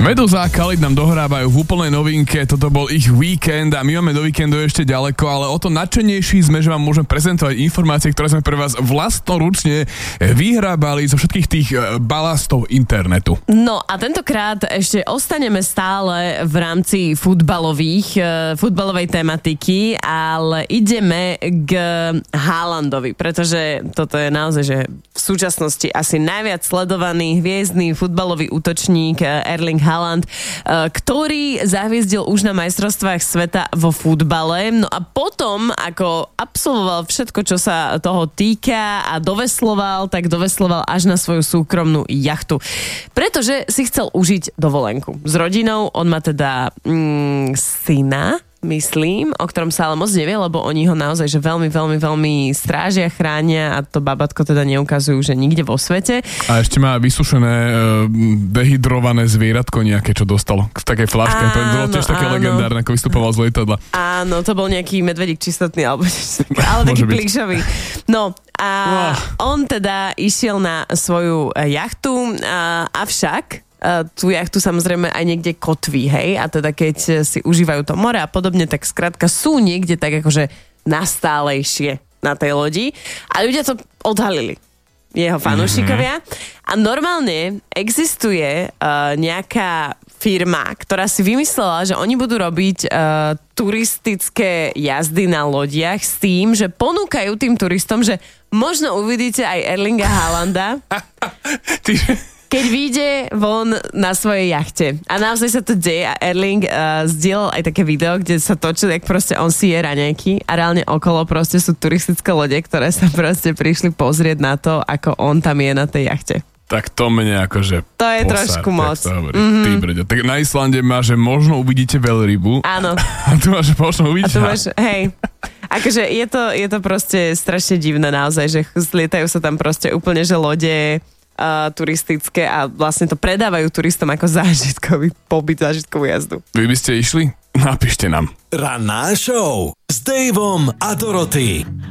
Meduza a Khalid nám dohrávajú v úplnej novinke, toto bol ich víkend a my máme do víkendu ešte ďaleko, ale o to nadšenejší sme, že vám môžeme prezentovať informácie, ktoré sme pre vás vlastnoručne vyhrábali zo všetkých tých balastov internetu. No a tentokrát ešte ostaneme stále v rámci futbalovej tematiky, ale ideme k Haalandovi, pretože toto je naozaj, že v súčasnosti asi najviac sledovaný hviezdny futbalový útočník Erling Haaland, ktorý zahviezdil už na majstrovstvách sveta vo futbale. No a potom, ako absolvoval všetko, čo sa toho týka a dovesloval, tak dovesloval až na svoju súkromnú jachtu. Pretože si chcel užiť dovolenku s rodinou. On má teda syna, myslím, o ktorom sa ale moc nevie, lebo oni ho naozaj že veľmi, veľmi, veľmi strážia, chránia a to babatko teda neukazujú, že nikde vo svete. A ešte má vysušené, dehydrované zvieratko nejaké, čo dostalo v takej fľaške. To bolo tiež také legendárne, ako vystupoval z lietadla. Áno, to bol nejaký medvedík čistotný, ale taký plíšový. No a on teda išiel na svoju jachtu, avšak tú jachtu samozrejme aj niekde kotví, hej, a teda keď si užívajú to more a podobne, tak skrátka sú niekde tak akože nastálejšie na tej lodi a ľudia to odhalili, jeho fanúšikovia. A normálne existuje nejaká firma, ktorá si vymyslela, že oni budú robiť turistické jazdy na lodiach s tým, že ponúkajú tým turistom, že možno uvidíte aj Erlinga Haalanda, keď vyjde von na svojej jachte. A naozaj sa to deje a Erling zdieľal aj také video, kde sa točil, jak proste on si je raňajky a reálne okolo proste sú turistické lode, ktoré sa proste prišli pozrieť na to, ako on tam je na tej jachte. Tak to mne akože to je trošku moc. Ty brďo. Tak na Islande má, že možno uvidíte veľrybu. Áno. A tu máš, že možno uvidíte. Hej. Akože je to proste strašne divné naozaj, že zlietajú sa tam proste úplne, že lode turistické a vlastne to predávajú turistom ako zážitkový pobyt, zážitkovú jazdu. Vy by ste išli? Napíšte nám. Ranná show s Daveom a Dorothy.